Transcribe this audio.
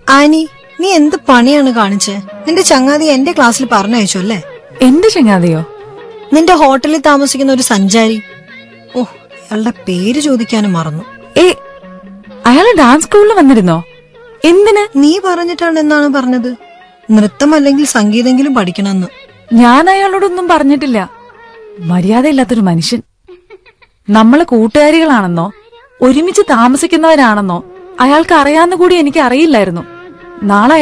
Annie, നീ എന്ത് പണിയാണ് കാണിച്ചേ? നിന്റെ ചങ്ങാതി എന്റെ ക്ലാസ്സിൽ പറഞ്ഞയച്ചു അല്ലേ? എന്റെ ചങ്ങാതിയോ? നിന്റെ ഹോട്ടലിൽ താമസിക്കുന്ന ഒരു സഞ്ചാരി. ഓ, അയാളുടെ പേര് ചോദിക്കാനും മറന്നു. അയാള് ഡാൻസ് സ്കൂളിൽ വന്നിരുന്നോ? എന്തിന്? നീ പറഞ്ഞിട്ടാണ് എന്നാണ് പറഞ്ഞത്. നൃത്തം അല്ലെങ്കിൽ സംഗീതെങ്കിലും പഠിക്കണമെന്ന്. ഞാൻ അയാളോടൊന്നും പറഞ്ഞിട്ടില്ല. മര്യാദയില്ലാത്തൊരു മനുഷ്യൻ. നമ്മള് കൂട്ടുകാരികളാണെന്നോ ഒരുമിച്ച് താമസിക്കുന്നവരാണെന്നോ അയാൾക്ക് അറിയാവുന്ന കൂടി എനിക്ക് അറിയില്ലായിരുന്നു. നാളെ